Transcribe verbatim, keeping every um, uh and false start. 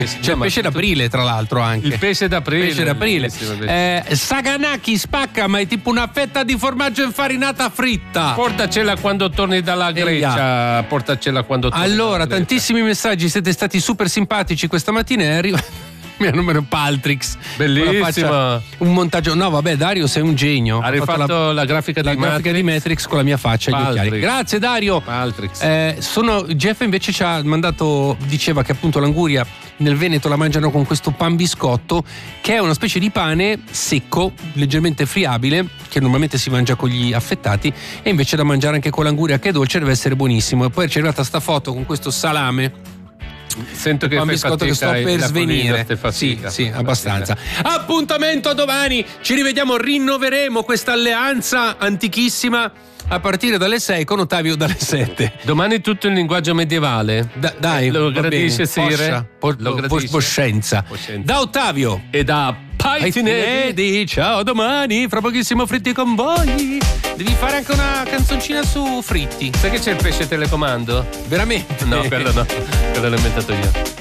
C'è il pesce d'aprile, tra l'altro, anche. Il pesce d'aprile. Pesce d'aprile. Eh, Saganaki spacca, ma è tipo una fetta di formaggio infarinata fritta. Portacela quando torni dalla Grecia. Portacela quando torni Allora, tantissimi messaggi, siete stati super simpatici questa mattina. È arrivato mio numero Paltrix. Bellissima. Un montaggio. No, vabbè, Dario, sei un genio. Ha rifatto la, la grafica, la di, grafica Matrix. di Matrix con la mia faccia e gli occhiali. Grazie, Dario. Paltrix. Eh, sono, Jeff invece ci ha mandato, diceva che appunto l'anguria nel Veneto la mangiano con questo pan biscotto, che è una specie di pane secco, leggermente friabile, che normalmente si mangia con gli affettati, e invece da mangiare anche con l'anguria, che è dolce, deve essere buonissimo. E poi ci è arrivata sta foto con questo salame. Sento che pan fai biscotto che sto fatica, per la svenire. fatica, Sì, sì, fatica. abbastanza. Appuntamento a domani. Ci rivediamo, rinnoveremo questa alleanza antichissima a partire dalle sei con Ottavio dalle sette. Domani tutto in linguaggio medievale. Da, dai, lo gradisce Sire? Po- lo po- Poscenza. Da Ottavio e da Paitinedi. Ciao, domani, fra pochissimo Fritti con voi. Devi fare anche una canzoncina su Fritti. Sai che c'è il pesce telecomando? Veramente? No, quello no, quello l'ho inventato io.